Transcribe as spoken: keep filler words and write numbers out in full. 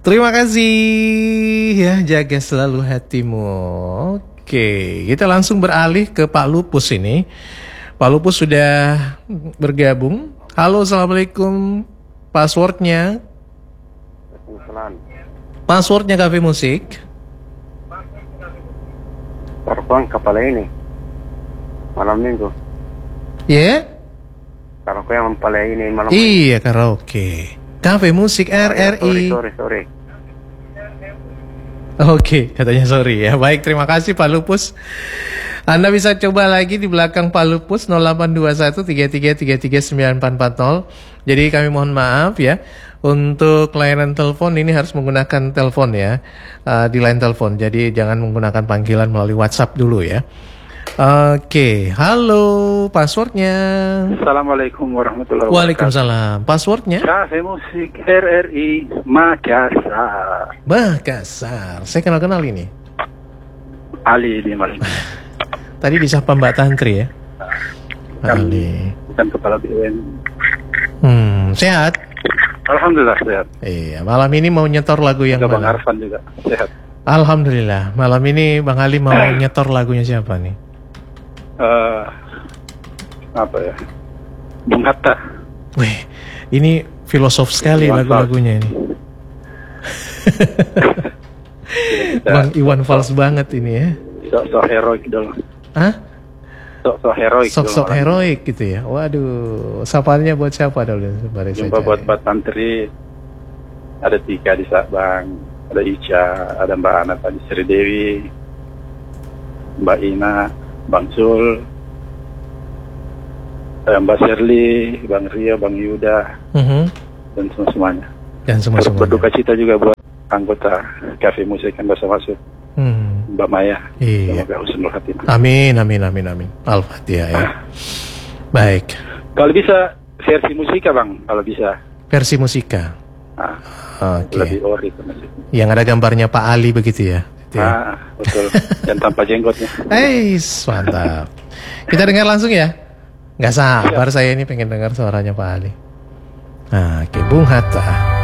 Terima kasih ya, jaga selalu hatimu. Oke, kita langsung beralih ke Pak Lupus ini. Pak Lupus sudah bergabung. Halo, assalamualaikum. Passwordnya? Passwordnya Cafe Musik? Terbang kepala ini malam minggu. Ya? Yeah? Karaoke yang kepala ini malam minggu. Iya, karaoke. Cafe Musik R R I. Sorry, sorry, sorry. Oke, katanya sorry ya. Baik, terima kasih Pak Lupus. Anda bisa coba lagi di belakang Pak Lupus nol delapan dua satu tiga tiga tiga tiga sembilan empat empat nol. Jadi kami mohon maaf ya. Untuk layanan telepon ini harus menggunakan telepon ya, uh, di line telepon. Jadi jangan menggunakan panggilan melalui WhatsApp dulu ya. Oke, halo, passwordnya. Assalamualaikum warahmatullahi wabarakatuh. Waalaikumsalam. Passwordnya? Cafe Musik R R I Makassar. Makassar. Saya kenal-kenal ini. Ali di Malang. Tadi disapa Mbak Tantri ya. Kan, Ali. Bukan kepala B U M. Hmm, sehat. Alhamdulillah sehat. Iya, malam ini mau nyetor lagu yang Bang mana? Arfan juga sehat. Alhamdulillah. Malam ini Bang Ali mau nyetor lagunya siapa nih? Uh, apa ya? Bung Hatta. Wih, ini filosof sekali Iwan lagu-lagunya ini. Kita, Bang Iwan Fals banget ini ya. Sok-sok heroik dong. Hah? Sok-sok heroik. Sok-sok heroik gitu ya. Waduh, sapanya buat siapa dulu? Jumpa buat Mbak Tantri. Ada tiga di Sabang. Ada Ica, ada Mbak Ana tadi, Sri Dewi, Mbak Ina, Bang Sul, Mbak Shirley, Bang Rio, Bang Yuda, uh-huh. dan semua-semuanya. Dan semua-semuanya. Berduka cita juga buat anggota Cafe Musik yang bahasa masuk. Hmm. Mbak Maya. Iya. Semoga husnul khatimah. Amin, amin, amin, amin. Al-Fatihah ya. Baik. Kalau bisa versi musika Bang, kalau bisa. Versi musika. Ah, Oke. Lebih ori itu masih. Yang ada gambarnya Pak Ali begitu ya. Gitu ya. Ah, betul. Dan tanpa jenggotnya. Eh, mantap. Kita dengar langsung ya. Gak sabar ya. Saya ini pengen dengar suaranya Pak Ali. Nah, oke, Bung Hatta.